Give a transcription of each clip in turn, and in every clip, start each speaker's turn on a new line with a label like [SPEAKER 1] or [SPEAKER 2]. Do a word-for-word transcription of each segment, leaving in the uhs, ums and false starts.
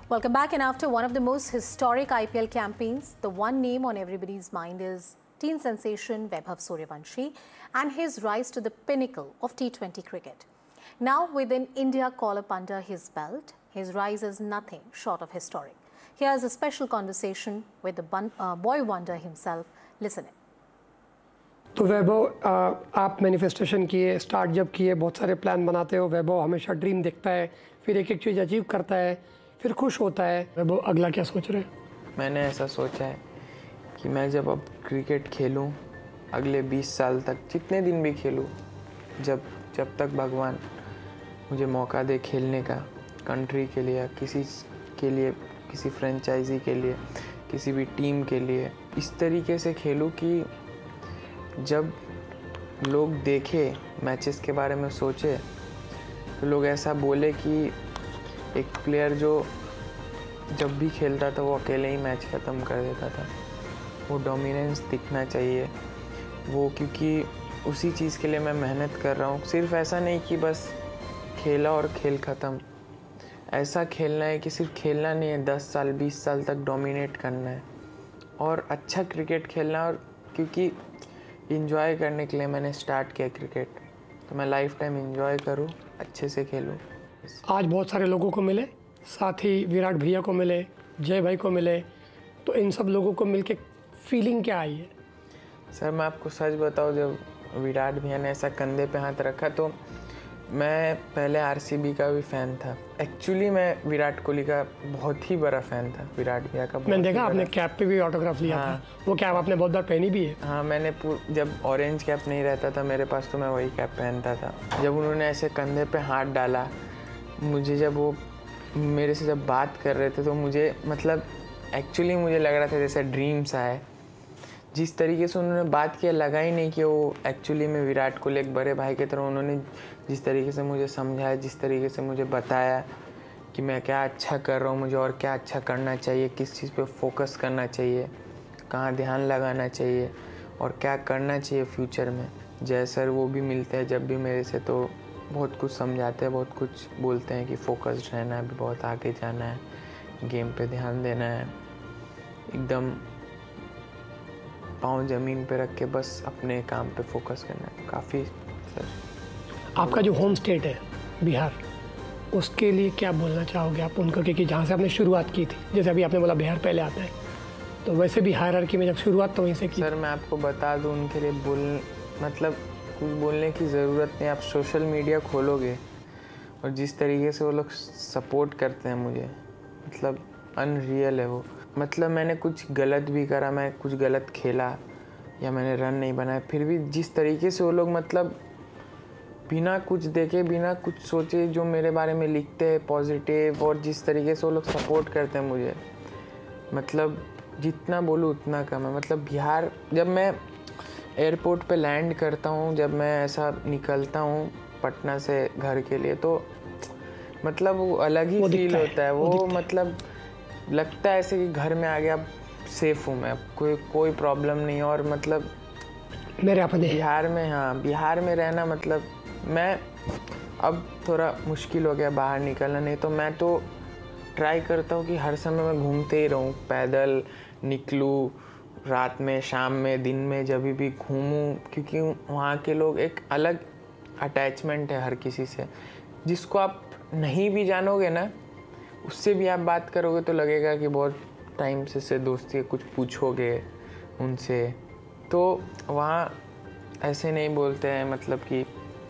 [SPEAKER 1] Welcome back, and after one of the most historic I P L campaigns, the one name on everybody's mind is teen sensation Vaibhav Sooryavanshi and his rise to the pinnacle of T twenty cricket. Now with an India call-up under his belt, his rise is nothing short of historic. Here's a special conversation with the bun, uh, boy wonder himself. Listen in.
[SPEAKER 2] तो वैभव, आप manifestation किए, start जब किए, बहुत सारे plan बनाते हो। वैभव हमेशा ड्रीम देखता है, फिर एक एक चीज़ अचीव करता है, फिर खुश होता है। वैभव अगला क्या सोच रहे हैं?
[SPEAKER 3] मैंने ऐसा सोचा है कि मैं जब अब क्रिकेट खेलूं, अगले बीस साल तक जितने दिन भी खेलूं, जब जब तक भगवान मुझे मौका दे खेलने का, कंट्री के लिए, किसी के लिए, किसी फ्रेंचाइजी के लिए, किसी भी टीम के लिए, इस तरीके से खेलूं कि जब लोग देखे, मैचेस के बारे में सोचे, तो लोग ऐसा बोले कि एक प्लेयर जो जब भी खेलता था वो अकेले ही मैच ख़त्म कर देता था। वो डोमिनेंस दिखना चाहिए वो, क्योंकि उसी चीज़ के लिए मैं मेहनत कर रहा हूँ। सिर्फ ऐसा नहीं कि बस खेला और खेल ख़त्म, ऐसा खेलना है कि सिर्फ खेलना नहीं है, दस साल बीस साल तक डोमिनेट करना है और अच्छा क्रिकेट खेलना। और क्योंकि इंजॉय करने के लिए मैंने स्टार्ट किया क्रिकेट, तो मैं लाइफ टाइम इंजॉय करूँ, अच्छे से खेलूँ।
[SPEAKER 2] आज बहुत सारे लोगों को मिले, साथ ही विराट भैया को मिले, जय भाई को मिले, तो इन सब लोगों को मिलके फीलिंग क्या आई है?
[SPEAKER 3] सर मैं आपको सच बताऊँ, जब विराट भैया ने ऐसा कंधे पे हाथ रखा तो मैं पहले आरसीबी का भी फ़ैन था। एक्चुअली मैं विराट कोहली का बहुत ही बड़ा फ़ैन था, विराट भैया का।
[SPEAKER 2] मैंने देखा आपने कैप पे भी ऑटोग्राफ लिया
[SPEAKER 3] हाँ।
[SPEAKER 2] था, वो कैप आपने बहुत बार पहनी भी है।
[SPEAKER 3] हाँ, मैंने जब ऑरेंज कैप नहीं रहता था मेरे पास तो मैं वही कैप पहनता था। जब उन्होंने ऐसे कंधे पे हाथ डाला, मुझे जब वो मेरे से जब बात कर रहे थे तो मुझे मतलब एक्चुअली मुझे लग रहा था जैसे ड्रीम्स आए। जिस तरीके से उन्होंने बात किया, लगा ही नहीं कि वो एक्चुअली में विराट कोहली एक बड़े भाई की तरह, उन्होंने जिस तरीके से मुझे समझाया, जिस तरीके से मुझे बताया कि मैं क्या अच्छा कर रहा हूँ, मुझे और क्या अच्छा करना चाहिए, किस चीज़ पे फोकस करना चाहिए, कहाँ ध्यान लगाना चाहिए और क्या करना चाहिए फ्यूचर में। जय सर वो भी मिलते हैं जब भी मेरे से, तो बहुत कुछ समझाते हैं, बहुत कुछ बोलते हैं कि फोकस्ड रहना है, अभी बहुत आगे जाना है, गेम पे ध्यान देना है, एकदम पाँव ज़मीन पे रख के बस अपने काम पे फोकस करना है। काफ़ी सर।
[SPEAKER 2] आपका जो होम स्टेट है बिहार, उसके लिए क्या बोलना चाहोगे आप उनको, क्योंकि जहाँ से आपने शुरुआत की थी, जैसे अभी आपने बोला बिहार पहले आता है, तो वैसे भी हायरार्की में जब शुरुआत तो वहीं से की।
[SPEAKER 3] सर मैं आपको बता दूँ, उनके लिए बोल मतलब कुछ बोलने की ज़रूरत नहीं। आप सोशल मीडिया खोलोगे और जिस तरीके से वो लोग सपोर्ट करते हैं मुझे, मतलब अनरियल है वो। मतलब मैंने कुछ गलत भी करा, मैं कुछ गलत खेला या मैंने रन नहीं बनाया, फिर भी जिस तरीके से वो लोग मतलब बिना कुछ देखे, बिना कुछ सोचे जो मेरे बारे में लिखते हैं पॉजिटिव, और जिस तरीके से वो लोग सपोर्ट करते हैं मुझे, मतलब जितना बोलूँ उतना कम है। मतलब बिहार, जब मैं एयरपोर्ट पे लैंड करता हूँ, जब मैं ऐसा निकलता हूँ पटना से घर के लिए, तो मतलब वो अलग ही फील होता है। वो, वो मतलब लगता है ऐसे कि घर में आ गया, अब सेफ़ हूँ मैं, अब कोई कोई प्रॉब्लम नहीं। और मतलब
[SPEAKER 2] मेरे अपने
[SPEAKER 3] बिहार में, हाँ बिहार में रहना, मतलब मैं अब थोड़ा मुश्किल हो गया बाहर निकलना, नहीं तो मैं तो ट्राई करता हूँ कि हर समय मैं घूमते ही रहूँ, पैदल निकलूँ, रात में, शाम में, दिन में, जब भी घूमूँ, क्योंकि वहाँ के लोग एक अलग अटैचमेंट है हर किसी से। जिसको आप नहीं भी जानोगे ना, उससे भी आप बात करोगे तो लगेगा कि बहुत टाइम से से दोस्ती है, कुछ पूछोगे उनसे, तो वहाँ ऐसे नहीं बोलते हैं। मतलब कि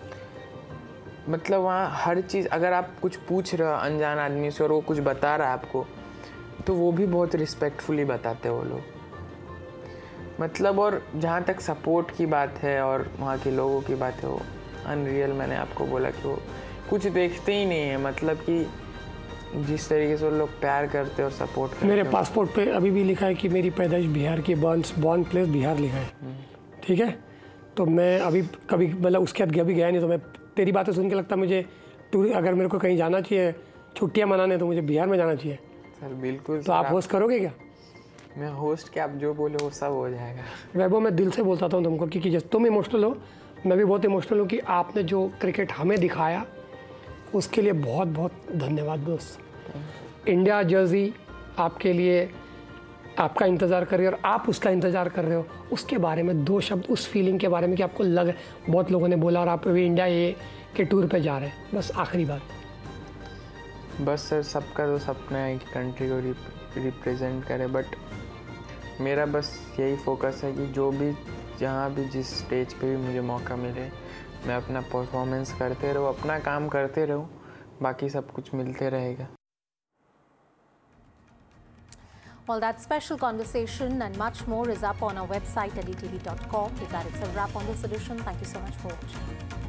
[SPEAKER 3] मतलब वहाँ हर चीज़, अगर आप कुछ पूछ रहे हो अनजान आदमी से और वो कुछ बता रहा है आपको, तो वो भी बहुत रिस्पेक्टफुली बताते हैं वो लोग। मतलब और जहाँ तक सपोर्ट की बात है और वहाँ के लोगों की बात है, वो अनरियल। मैंने आपको बोला कि वो कुछ देखते ही नहीं है, मतलब कि जिस तरीके से वो लोग प्यार करते और सपोर्ट करते।
[SPEAKER 2] मेरे पासपोर्ट पे अभी भी लिखा है कि मेरी पैदाइश बिहार की, बॉर्न बॉर्न प्लेस बिहार लिखा है, ठीक है। तो मैं अभी कभी मतलब उसके बाद अभी गया नहीं, तो मैं तेरी बातें सुन के लगता मुझे टूर, अगर मेरे को कहीं जाना चाहिए, छुट्टियां मनाने, तो मुझे बिहार में जाना चाहिए।
[SPEAKER 3] सर बिल्कुल।
[SPEAKER 2] तो आप होस्ट करोगे क्या?
[SPEAKER 3] मैं होस्ट क्या, आप जो बोले वो सब हो जाएगा।
[SPEAKER 2] वैभव मैं दिल से बोलता हूँ तुमको, क्योंकि जैसे तुम इमोशनल हो, मैं भी बहुत इमोशनल हूँ कि आपने जो क्रिकेट हमें दिखाया उसके लिए बहुत बहुत धन्यवाद दोस्त। इंडिया जर्सी आपके लिए आपका इंतज़ार कर रही है और आप उसका इंतज़ार कर रहे हो, उसके बारे में दो शब्द, उस फीलिंग के बारे में कि आपको लग, बहुत लोगों ने बोला और आप अभी इंडिया ए के टूर पे जा रहे हैं, बस आखिरी बात।
[SPEAKER 3] बस सर, सबका तो सपना है कि कंट्री को रिप्रेजेंट करे, बट मेरा बस यही फोकस है कि जो भी जहाँ भी जिस स्टेज पे भी मुझे मौका मिले मैं अपना परफॉर्मेंस करते रहूँ, अपना काम करते रहूँ, बाकी सब कुछ मिलते रहेगा।
[SPEAKER 1] Well, that special conversation and much more is up on our website, L E T V dot com. With that, it's a wrap on this edition. Thank you so much for watching.